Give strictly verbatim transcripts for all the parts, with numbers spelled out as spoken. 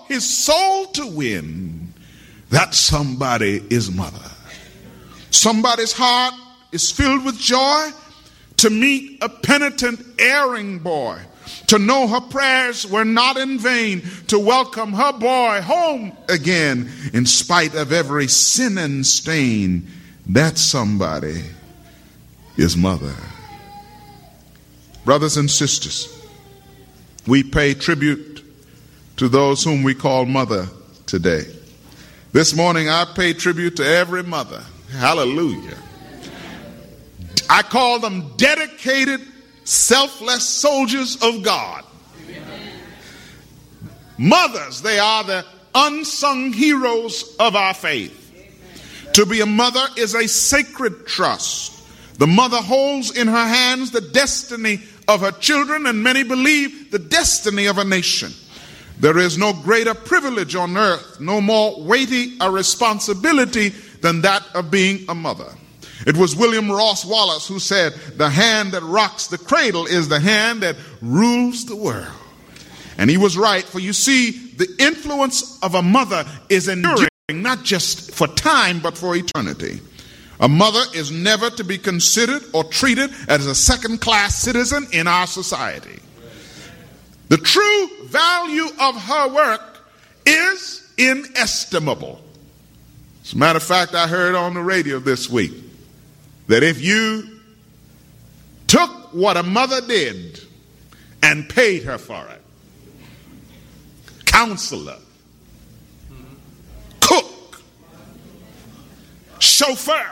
his soul to win, that somebody is mother. Somebody's heart is filled with joy to meet a penitent, erring boy, to know her prayers were not in vain, to welcome her boy home again in spite of every sin and stain. That somebody is mother. Brothers and sisters, we pay tribute to those whom we call mother today. This morning I pay tribute to every mother. Hallelujah. I call them dedicated, selfless soldiers of God. Mothers, they are the unsung heroes of our faith. To be a mother is a sacred trust. The mother holds in her hands the destiny of her children, and many believe the destiny of a nation. There is no greater privilege on earth, no more weighty a responsibility than that of being a mother. It was William Ross Wallace who said, "The hand that rocks the cradle is the hand that rules the world." And he was right, for you see, the influence of a mother is enduring, not just for time, but for eternity. A mother is never to be considered or treated as a second-class citizen in our society. The true value of her work is inestimable. As a matter of fact, I heard on the radio this week that if you took what a mother did and paid her for it, counselor, cook, chauffeur,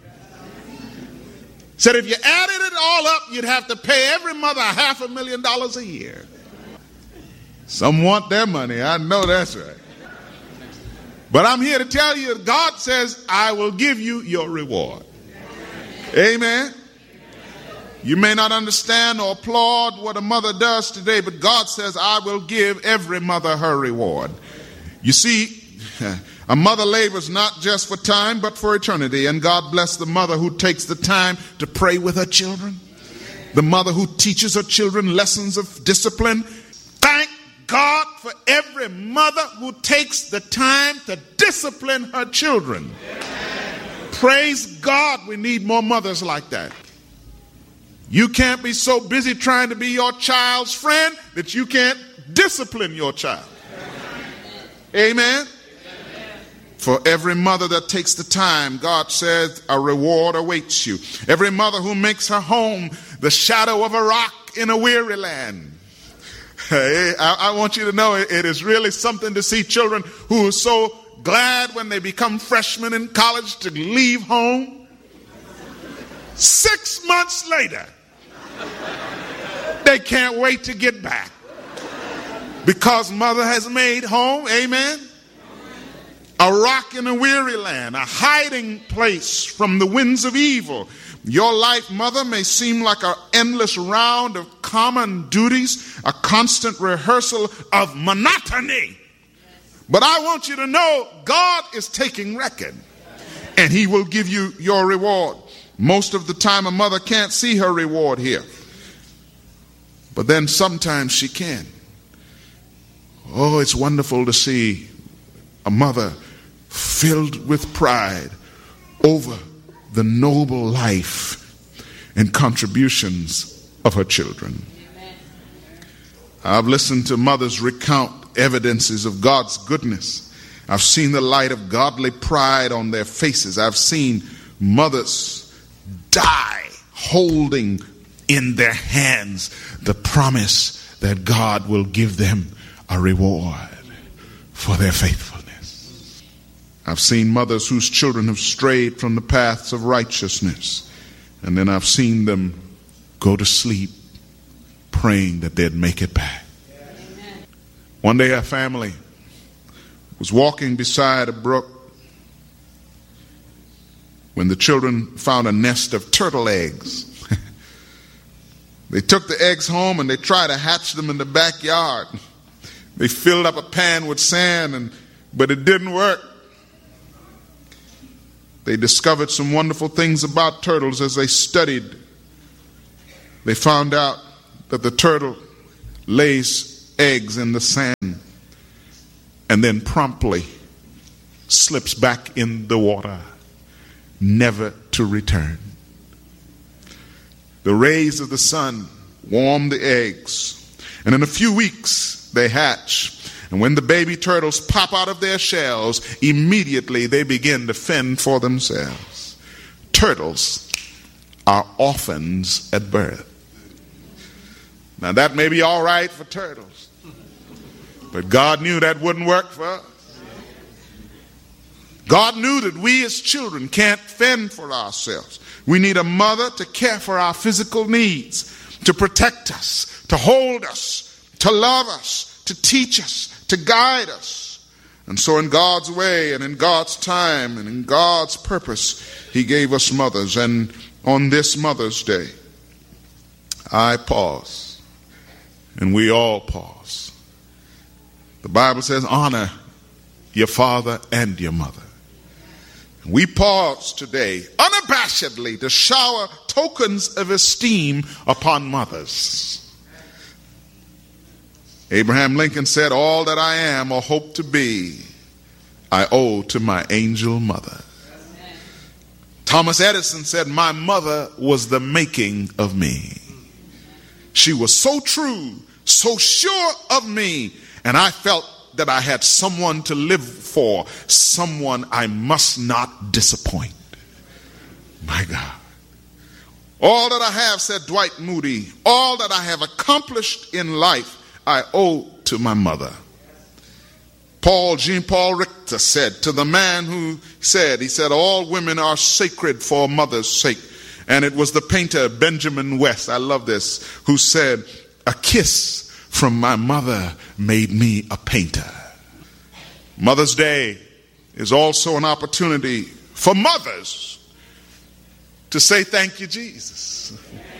said if you added it all up, you'd have to pay every mother a half a million dollars a year. Some want their money. I know that's right. But I'm here to tell you that God says, I will give you your reward. Amen. You may not understand or applaud what a mother does today, but God says, I will give every mother her reward. You see, a mother labors not just for time, but for eternity. And God bless the mother who takes the time to pray with her children. The mother who teaches her children lessons of discipline. Thank God for every mother who takes the time to discipline her children. Praise God, we need more mothers like that. You can't be so busy trying to be your child's friend that you can't discipline your child. Amen. For every mother that takes the time, God says a reward awaits you. Every mother who makes her home the shadow of a rock in a weary land. Hey, I, I want you to know it, it is really something to see children who are so glad when they become freshmen in college to leave home. Six months later, they can't wait to get back because mother has made home, amen, a rock in a weary land, a hiding place from the winds of evil. Your life, mother, may seem like an endless round of common duties, a constant rehearsal of monotony. But I want you to know God is taking record, and he will give you your reward. Most of the time a mother can't see her reward here, but then sometimes she can. Oh, it's wonderful to see a mother filled with pride over the noble life and contributions of her children. I've listened to mothers recount evidences of God's goodness. I've seen the light of godly pride on their faces. I've seen mothers die holding in their hands the promise that God will give them a reward for their faithfulness. I've seen mothers whose children have strayed from the paths of righteousness, and then I've seen them go to sleep praying that they'd make it back. Amen. One day a family was walking beside a brook when the children found a nest of turtle eggs. They took the eggs home and they tried to hatch them in the backyard. They filled up a pan with sand, and but it didn't work. They discovered some wonderful things about turtles as they studied. They found out that the turtle lays eggs in the sand. and then promptly slips back in the water, never to return. The rays of the sun warm the eggs, and in a few weeks they hatch. And when the baby turtles pop out of their shells, immediately they begin to fend for themselves. Turtles are orphans at birth. Now that may be all right for turtles, but God knew that wouldn't work for us. God knew that we as children can't fend for ourselves. We need a mother to care for our physical needs, to protect us, to hold us, to love us, to teach us, to guide us. And so in God's way and in God's time and in God's purpose, he gave us mothers. And on this Mother's Day, I pause, and we all pause. The Bible says, honor your father and your mother. We pause today unabashedly to shower tokens of esteem upon mothers. Abraham Lincoln said, all that I am or hope to be, I owe to my angel mother. Amen. Thomas Edison said, my mother was the making of me. She was so true, so sure of me, and I felt that I had someone to live for, someone I must not disappoint. My God. All that I have, said Dwight Moody, all that I have accomplished in life, I owe to my mother. Paul, Jean-Paul Richter said to the man who said, he said, all women are sacred for a mother's sake. And it was the painter Benjamin West, I love this, who said, a kiss from my mother made me a painter. Mother's Day is also an opportunity for mothers to say thank you, Jesus.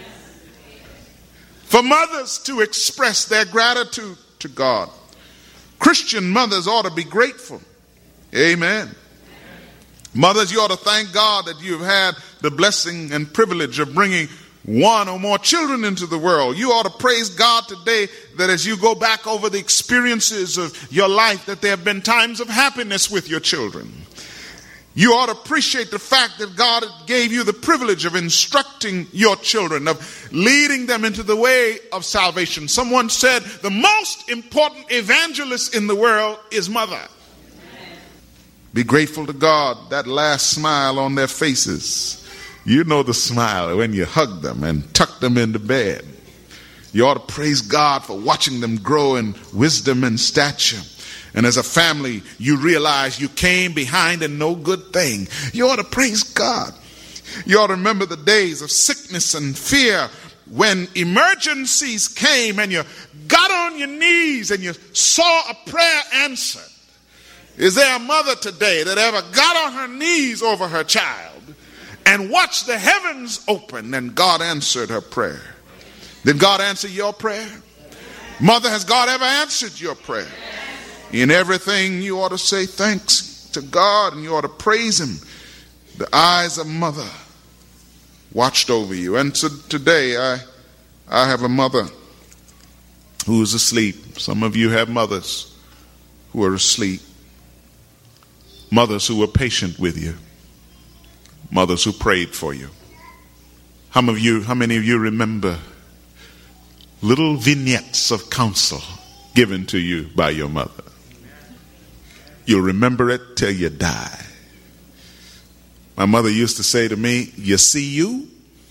For mothers to express their gratitude to God. Christian mothers ought to be grateful. Amen. Mothers, you ought to thank God that you've had the blessing and privilege of bringing one or more children into the world. You ought to praise God today that as you go back over the experiences of your life, that there have been times of happiness with your children. You ought to appreciate the fact that God gave you the privilege of instructing your children, of leading them into the way of salvation. Someone said the most important evangelist in the world is mother. Be grateful to God, that last smile on their faces. You know the smile when you hug them and tuck them into bed. You ought to praise God for watching them grow in wisdom and stature. And as a family, you realize you came behind in no good thing. You ought to praise God. You ought to remember the days of sickness and fear when emergencies came and you got on your knees and you saw a prayer answered. Is there a mother today that ever got on her knees over her child and watched the heavens open and God answered her prayer? Did God answer your prayer? Mother, has God ever answered your prayer? In everything, you ought to say thanks to God and you ought to praise him. The eyes of mother watched over you. And so today, I, I have a mother who is asleep. Some of you have mothers who are asleep. Mothers who were patient with you. Mothers who prayed for you. How many of you, how many of you remember little vignettes of counsel given to you by your mother? You'll remember it till you die. My mother used to say to me, you see you?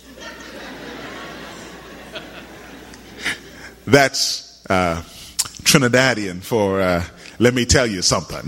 That's uh, Trinidadian for uh, let me tell you something.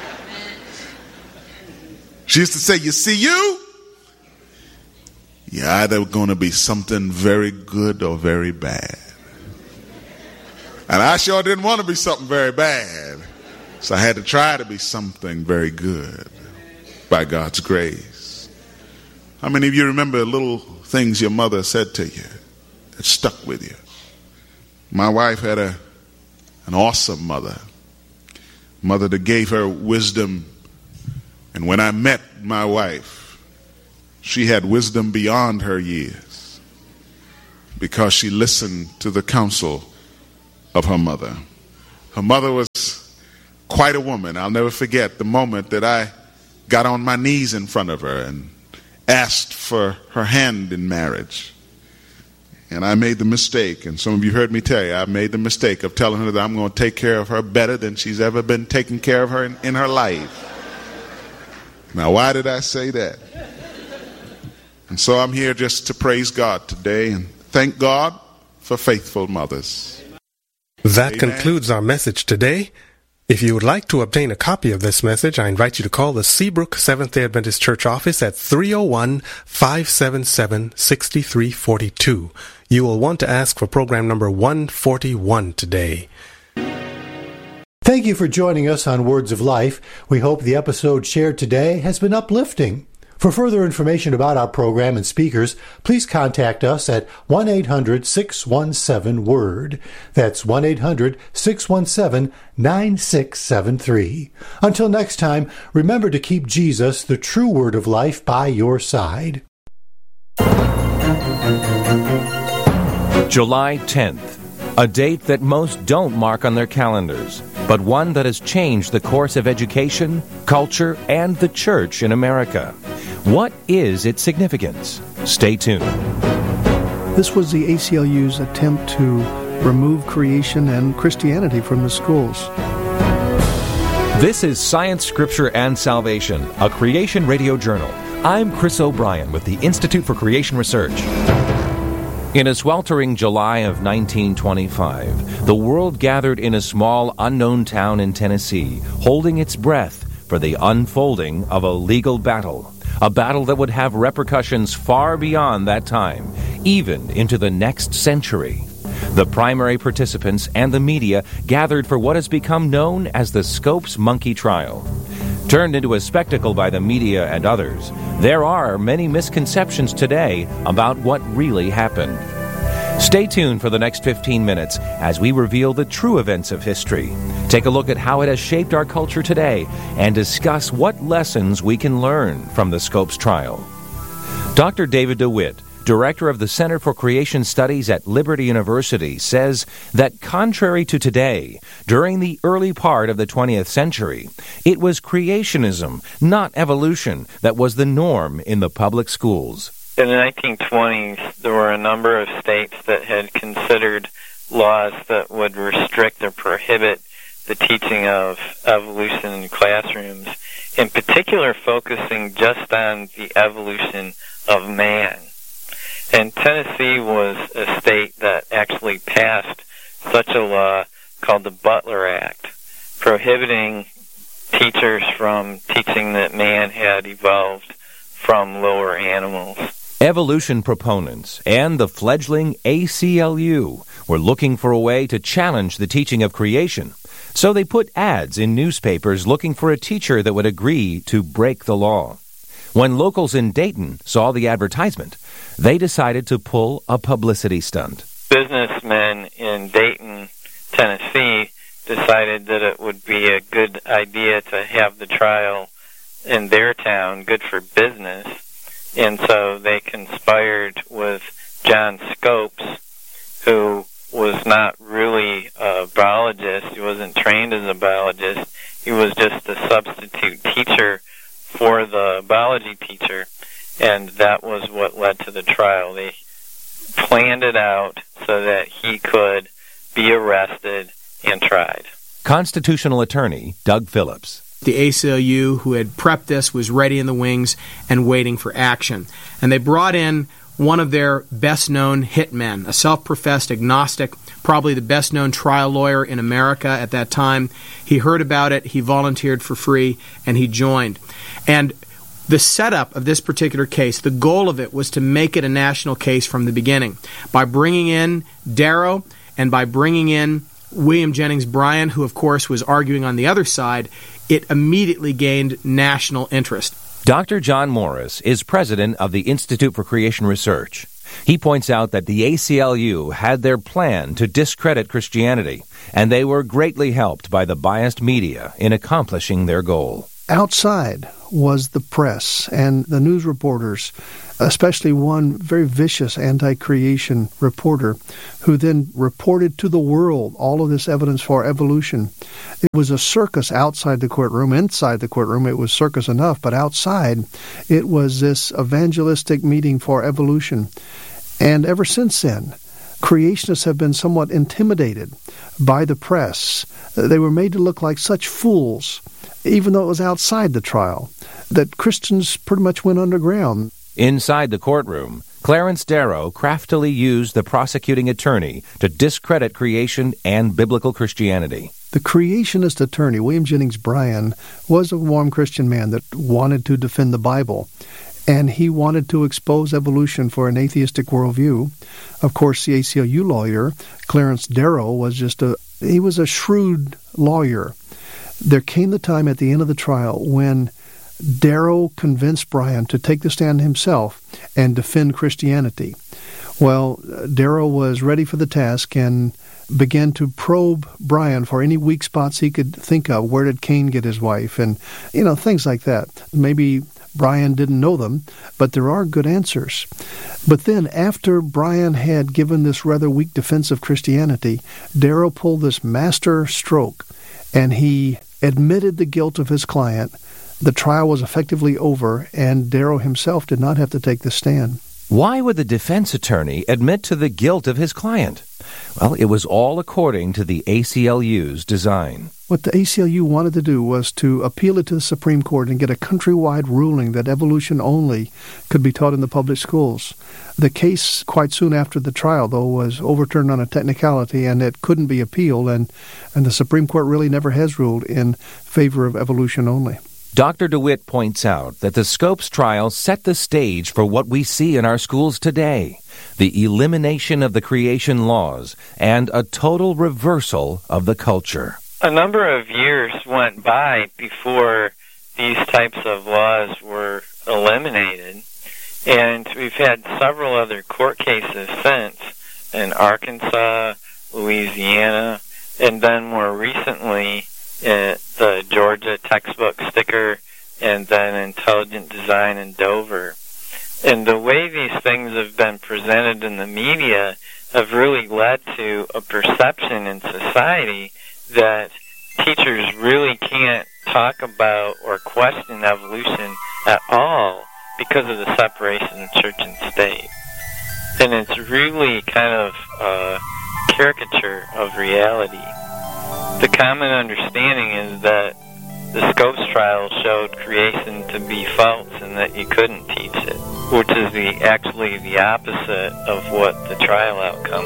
She used to say, you see you? You're either going to be something very good or very bad. And I sure didn't want to be something very bad. So I had to try to be something very good by God's grace. How many of you remember little things your mother said to you that stuck with you? My wife had a an awesome mother. Mother that gave her wisdom. And when I met my wife, she had wisdom beyond her years because she listened to the counsel of her mother. Her mother was quite a woman. I'll never forget the moment that I got on my knees in front of her and asked for her hand in marriage. And I made the mistake, and some of you heard me tell you, I made the mistake of telling her that I'm going to take care of her better than she's ever been taking care of her in, in her life. Now, why did I say that? And so I'm here just to praise God today and thank God for faithful mothers. That Amen. Concludes our message today. If you would like to obtain a copy of this message, I invite you to call the Seabrook Seventh-day Adventist Church office at three oh one, five seven seven, six three four two. You will want to ask for program number one forty-one today. Thank you for joining us on Words of Life. We hope the episode shared today has been uplifting. For further information about our program and speakers, please contact us at one eight hundred, six one seven, W O R D. That's one eight hundred, six one seven, nine six seven three. Until next time, remember to keep Jesus, the true Word of Life, by your side. July tenth, a date that most don't mark on their calendars, but one that has changed the course of education, culture, and the church in America. What is its significance? Stay tuned. This was the A C L U's attempt to remove creation and Christianity from the schools. This is Science, Scripture, and Salvation, a Creation Radio Journal. I'm Chris O'Brien with the Institute for Creation Research. In a sweltering July of nineteen twenty-five, the world gathered in a small, unknown town in Tennessee, holding its breath for the unfolding of a legal battle, a battle that would have repercussions far beyond that time, even into the next century. The primary participants and the media gathered for what has become known as the Scopes Monkey Trial. Turned into a spectacle by the media and others, there are many misconceptions today about what really happened. Stay tuned for the next fifteen minutes as we reveal the true events of history, take a look at how it has shaped our culture today, and discuss what lessons we can learn from the Scopes trial. Doctor David DeWitt, director of the Center for Creation Studies at Liberty University, says that contrary to today, during the early part of the twentieth century, it was creationism, not evolution, that was the norm in the public schools. In the nineteen twenties, there were a number of states that had considered laws that would restrict or prohibit the teaching of evolution in classrooms, in particular focusing just on the evolution of man. And Tennessee was a state that actually passed such a law called the Butler Act, prohibiting teachers from teaching that man had evolved from lower animals. Evolution proponents and the fledgling A C L U were looking for a way to challenge the teaching of creation, so they put ads in newspapers looking for a teacher that would agree to break the law. When locals in Dayton saw the advertisement, they decided to pull a publicity stunt. Businessmen in Dayton, Tennessee, decided that it would be a good idea to have the trial in their town, good for business, and so they conspired with John Scopes, who was not really a biologist. He wasn't trained as a biologist. He was just a substitute teacher for the biology teacher, and that was what led to the trial. They planned it out so that he could be arrested and tried. Constitutional attorney Doug Phillips. The A C L U, who had prepped this, was ready in the wings and waiting for action. And they brought in one of their best-known hitmen, a self-professed agnostic, probably the best-known trial lawyer in America at that time. He heard about it, he volunteered for free, and he joined. And the setup of this particular case, the goal of it was to make it a national case from the beginning. By bringing in Darrow and by bringing in William Jennings Bryan, who of course was arguing on the other side, it immediately gained national interest. Doctor John Morris is president of the Institute for Creation Research. He points out that the A C L U had their plan to discredit Christianity, and they were greatly helped by the biased media in accomplishing their goal. Outside, was the press and the news reporters, especially one very vicious anti-creation reporter who then reported to the world all of this evidence for evolution. It was a circus outside the courtroom. Inside the courtroom, it was circus enough, but outside, it was this evangelistic meeting for evolution. And ever since then, creationists have been somewhat intimidated by the press. They were made to look like such fools, even though it was outside the trial, that Christians pretty much went underground. Inside the courtroom, Clarence Darrow craftily used the prosecuting attorney to discredit creation and biblical Christianity. The creationist attorney, William Jennings Bryan, was a warm Christian man that wanted to defend the Bible, and he wanted to expose evolution for an atheistic worldview. Of course, the A C L U lawyer, Clarence Darrow, was just a he was a shrewd lawyer. There came the time at the end of the trial when Darrow convinced Bryan to take the stand himself and defend Christianity. Well, Darrow was ready for the task and began to probe Bryan for any weak spots he could think of. Where did Cain get his wife? And, you know, things like that. Maybe Bryan didn't know them, but there are good answers. But then, after Bryan had given this rather weak defense of Christianity, Darrow pulled this master stroke, and he admitted the guilt of his client. The trial was effectively over, and Darrow himself did not have to take the stand. Why would the defense attorney admit to the guilt of his client? Well, it was all according to the A C L U's design. What the A C L U wanted to do was to appeal it to the Supreme Court and get a countrywide ruling that evolution only could be taught in the public schools. The case, quite soon after the trial, though, was overturned on a technicality, and it couldn't be appealed, and, and the Supreme Court really never has ruled in favor of evolution only. Doctor DeWitt points out that the Scopes trial set the stage for what we see in our schools today, the elimination of the creation laws and a total reversal of the culture. A number of years went by before these types of laws were eliminated, and we've had several other court cases since in Arkansas, Louisiana, and then more recently uh, the Georgia textbook sticker, and then intelligent design in Dover. And the way these things have been presented in the media have really led to a perception in society that teachers really can't talk about or question evolution at all because of the separation of church and state. And it's really kind of a caricature of reality. The common understanding is that the Scopes trial showed creation to be false and that you couldn't teach it, which is the actually the opposite of what the trial outcome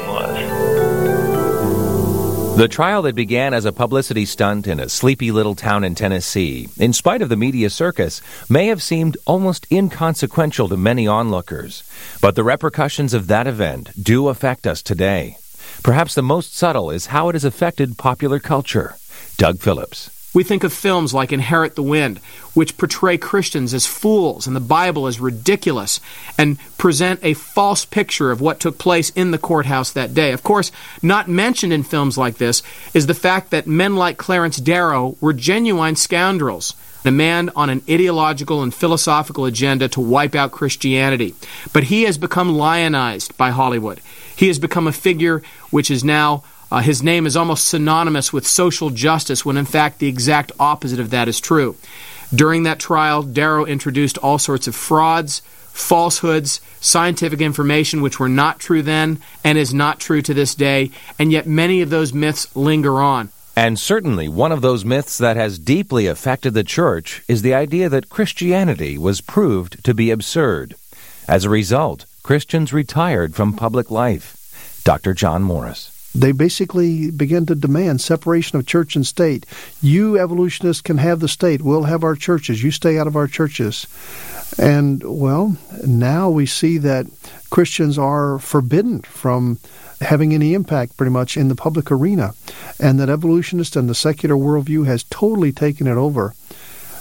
was. The trial that began as a publicity stunt in a sleepy little town in Tennessee, in spite of the media circus, may have seemed almost inconsequential to many onlookers. But the repercussions of that event do affect us today. Perhaps the most subtle is how it has affected popular culture. Doug Phillips. We think of films like Inherit the Wind, which portray Christians as fools and the Bible as ridiculous, and present a false picture of what took place in the courthouse that day. Of course, not mentioned in films like this is the fact that men like Clarence Darrow were genuine scoundrels, a man on an ideological and philosophical agenda to wipe out Christianity. But he has become lionized by Hollywood. He has become a figure which is now Uh, his name is almost synonymous with social justice, when in fact the exact opposite of that is true. During that trial, Darrow introduced all sorts of frauds, falsehoods, scientific information which were not true then and is not true to this day, and yet many of those myths linger on. And certainly one of those myths that has deeply affected the church is the idea that Christianity was proved to be absurd. As a result, Christians retired from public life. Doctor John Morris. They basically began to demand separation of church and state. You evolutionists can have the state. We'll have our churches. You stay out of our churches. And, well, now we see that Christians are forbidden from having any impact pretty much in the public arena, and that evolutionists and the secular worldview has totally taken it over.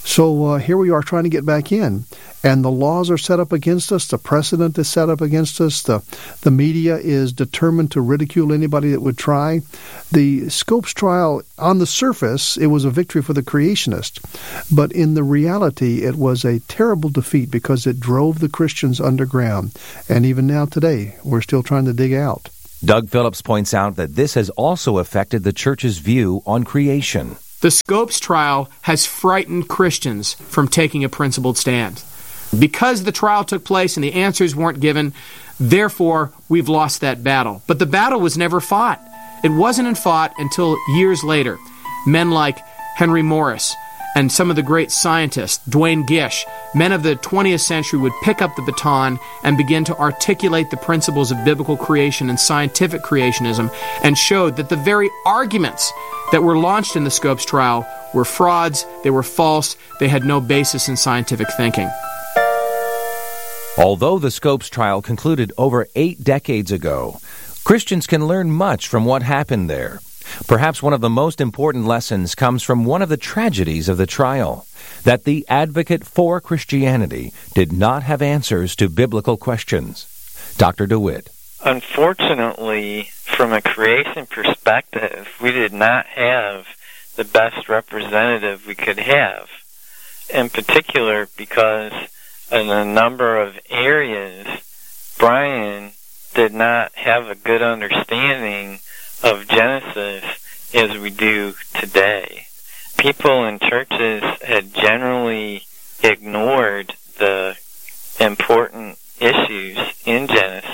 So uh, here we are trying to get back in, and the laws are set up against us, the precedent is set up against us, the, the media is determined to ridicule anybody that would try. The Scopes trial, on the surface, it was a victory for the creationists, but in the reality, it was a terrible defeat because it drove the Christians underground, and even now today, we're still trying to dig out. Doug Phillips points out that this has also affected the church's view on creation. The Scopes trial has frightened Christians from taking a principled stand. Because the trial took place and the answers weren't given, therefore, we've lost that battle. But the battle was never fought. It wasn't fought until years later. Men like Henry Morris and some of the great scientists, Duane Gish, men of the twentieth century would pick up the baton and begin to articulate the principles of biblical creation and scientific creationism, and showed that the very arguments that were launched in the Scopes trial were frauds, they were false, they had no basis in scientific thinking. Although the Scopes trial concluded over eight decades ago, Christians can learn much from what happened there. Perhaps one of the most important lessons comes from one of the tragedies of the trial, that the advocate for Christianity did not have answers to biblical questions. Doctor DeWitt. Unfortunately, from a creation perspective, we did not have the best representative we could have. In particular, because in a number of areas, Brian did not have a good understanding of Genesis as we do today. People in churches had generally ignored the important issues in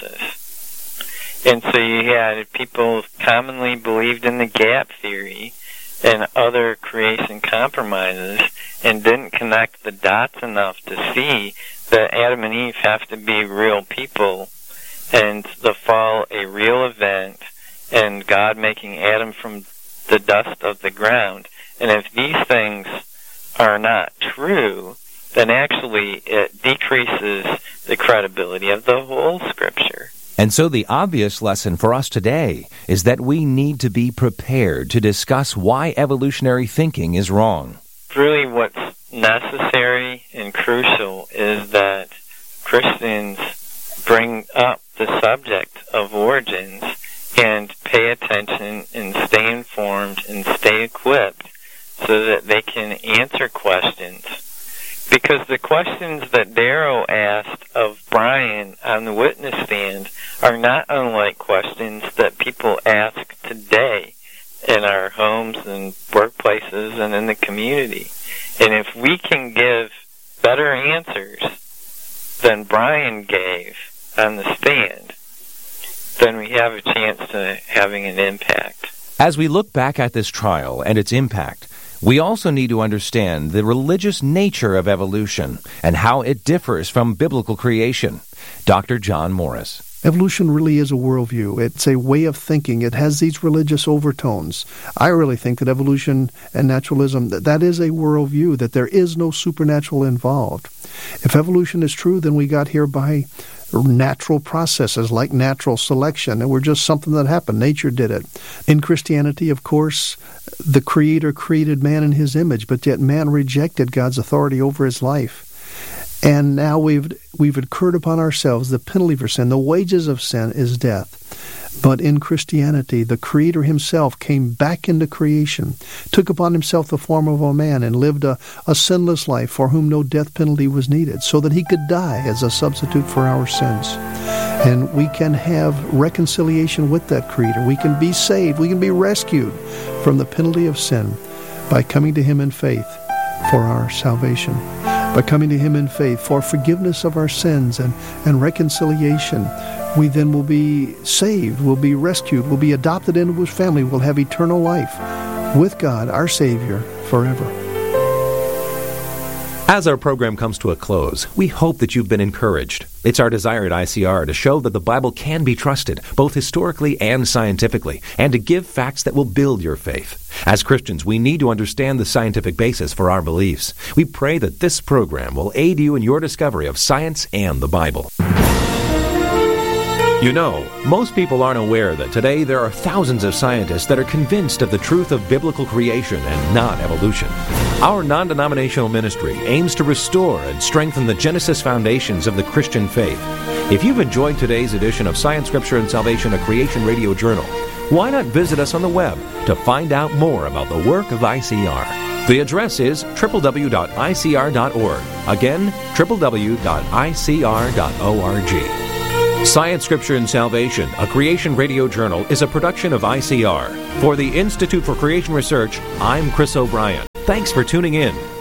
Genesis. And so you had people commonly believed in the gap theory and other creation compromises and didn't connect the dots enough to see that Adam and Eve have to be real people and the fall a real event and God making Adam from the dust of the ground. And if these things are not true, then actually it decreases the credibility of the whole Scripture. And so the obvious lesson for us today is that we need to be prepared to discuss why evolutionary thinking is wrong. Really what's necessary and crucial is that Christians bring up the subject of origins and pay attention and stay informed and stay equipped so that they can answer questions. Because the questions that Darrow asked of Brian on the witness stand are not unlike questions that people ask today in our homes and workplaces and in the community. And if we can give better answers than Brian gave on the stand, then we have a chance to having an impact. As we look back at this trial and its impact, we also need to understand the religious nature of evolution and how it differs from biblical creation. Doctor John Morris. Evolution really is a worldview. It's a way of thinking. It has these religious overtones. I really think that evolution and naturalism, that, that is a worldview, that there is no supernatural involved. If evolution is true, then we got here by natural processes like natural selection, and we're just something that happened. Nature did it. In Christianity, of course, the Creator created man in His image, but yet man rejected God's authority over his life. And now we've we've incurred upon ourselves the penalty for sin. The wages of sin is death. But in Christianity, the Creator Himself came back into creation, took upon Himself the form of a man, and lived a, a sinless life for whom no death penalty was needed, so that He could die as a substitute for our sins. And we can have reconciliation with that Creator. We can be saved. We can be rescued from the penalty of sin by coming to Him in faith for our salvation, by coming to Him in faith for forgiveness of our sins and, and reconciliation. We then will be saved, will be rescued, will be adopted into His family, will have eternal life with God, our Savior, forever. As our program comes to a close, we hope that you've been encouraged. It's our desire at I C R to show that the Bible can be trusted, both historically and scientifically, and to give facts that will build your faith. As Christians, we need to understand the scientific basis for our beliefs. We pray that this program will aid you in your discovery of science and the Bible. You know, most people aren't aware that today there are thousands of scientists that are convinced of the truth of biblical creation and not evolution. Our non-denominational ministry aims to restore and strengthen the Genesis foundations of the Christian faith. If you've enjoyed today's edition of Science, Scripture, and Salvation, a Creation Radio Journal, why not visit us on the web to find out more about the work of I C R? The address is w w w dot i c r dot org. Again, w w w dot i c r dot org. Science, Scripture, and Salvation, a Creation Radio Journal, is a production of I C R. For the Institute for Creation Research, I'm Chris O'Brien. Thanks for tuning in.